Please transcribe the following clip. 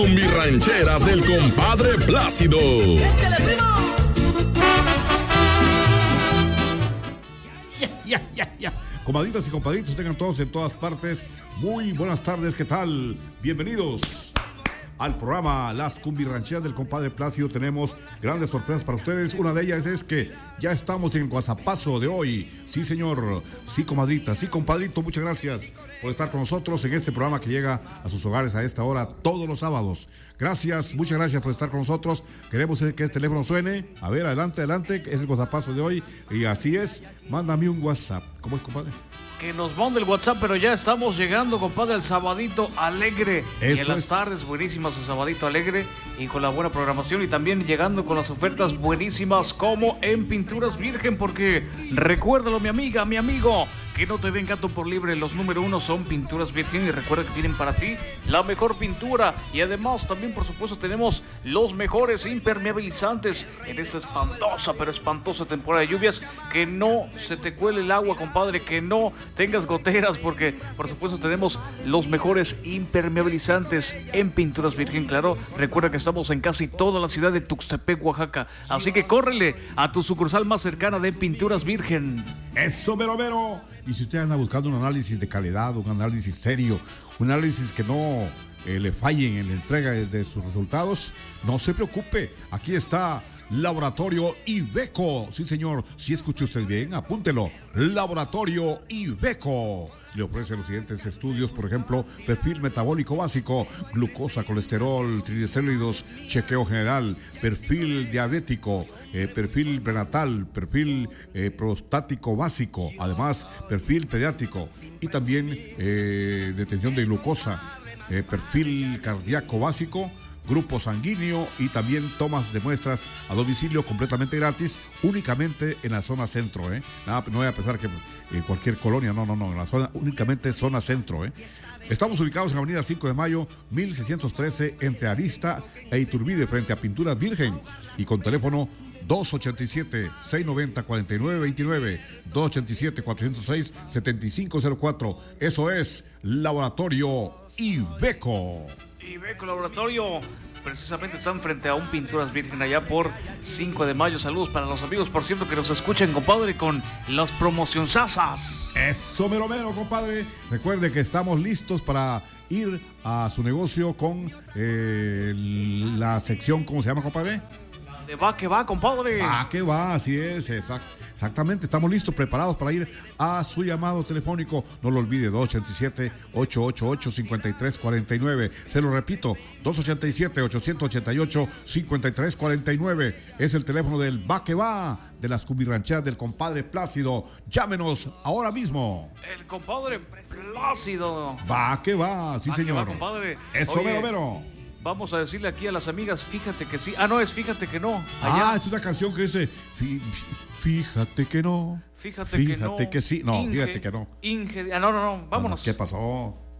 Mi rancheras del compadre Plácido. ¡Échale, primo! Ya. Comadritas y compadritos, tengan todos en todas partes. Muy buenas tardes, ¿qué tal? Bienvenidos al programa Las Cumbirrancheras del compadre Plácido. Tenemos grandes sorpresas para ustedes. Una de ellas es que ya estamos en el WhatsAppazo de hoy. Sí, señor. Sí, comadrita. Sí, compadrito. Muchas gracias por estar con nosotros en este programa que llega a sus hogares a esta hora todos los sábados. Gracias, muchas gracias por estar con nosotros. Queremos que el teléfono suene. A ver, adelante. Es el WhatsAppazo de hoy. Y así es. Mándame un WhatsApp. ¿Cómo es, compadre? Que nos mande el WhatsApp, pero ya estamos llegando, compadre, al Sabadito Alegre. Eso y en las tardes buenísimas el Sabadito Alegre y con la buena programación y también llegando con las ofertas buenísimas como en Pinturas Virgen, porque recuérdalo, mi amiga, mi amigo, que no te den gato por libre. Los número uno son Pinturas Virgen y recuerda que tienen para ti la mejor pintura y además también, por supuesto, tenemos los mejores impermeabilizantes en esta espantosa, pero espantosa temporada de lluvias. Que no se te cuele el agua, compadre, que no tengas goteras, porque por supuesto tenemos los mejores impermeabilizantes en Pinturas Virgen. Claro, recuerda que estamos en casi toda la ciudad de Tuxtepec, Oaxaca, así que córrele a tu sucursal más cercana de Pinturas Virgen. Eso, mero. Y si usted anda buscando un análisis de calidad, un análisis serio, un análisis que no le fallen en la entrega de sus resultados, no se preocupe, aquí está Laboratorio Iveco. Sí, señor, si escuchó usted bien, apúntelo. Laboratorio Iveco. Le ofrece los siguientes estudios, por ejemplo, perfil metabólico básico, glucosa, colesterol, triglicéridos, chequeo general, perfil diabético, perfil prenatal, perfil prostático básico, además perfil pediátrico y también detención de glucosa, perfil cardíaco básico, grupo sanguíneo y también tomas de muestras a domicilio completamente gratis, únicamente en la zona centro, Nada, no voy a pensar que en cualquier colonia, no, en la zona, únicamente zona centro, Estamos ubicados en Avenida 5 de Mayo, 1613, entre Arista e Iturbide, frente a Pinturas Virgen, y con teléfono 287-690-4929, 287-406-7504. Eso es Laboratorio Iveco. Iveco Laboratorio, precisamente están frente a un Pinturas Virgen allá por 5 de mayo. Saludos para los amigos, por cierto, que nos escuchen, compadre, con las promocionzasas. Eso, mero, compadre. Recuerde que estamos listos para ir a su negocio con la sección, ¿cómo se llama, compadre? De va que va, compadre. Va que va, así es, exactamente. Estamos listos, preparados para ir a su llamado telefónico. No lo olvide, 287-888-5349. Se lo repito, 287-888-5349. Es el teléfono del va que va de las Cumbirrancheras del compadre Plácido. Llámenos ahora mismo. El compadre Plácido. Va que va, sí, va señor. Que va, compadre. Eso, Oye, mero. Vamos a decirle aquí a las amigas, fíjate que sí. Ah, no, es fíjate que no. Allá. Es una canción que dice, fíjate que no. Fíjate que no. que sí. No, fíjate que no. No, vámonos. ¿Qué pasó?